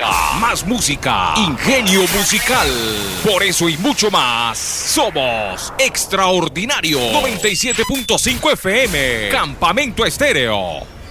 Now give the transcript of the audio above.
más música, ingenio musical. Por eso y mucho más, somos Extraordinario 97.5 FM, Campamento Estéreo.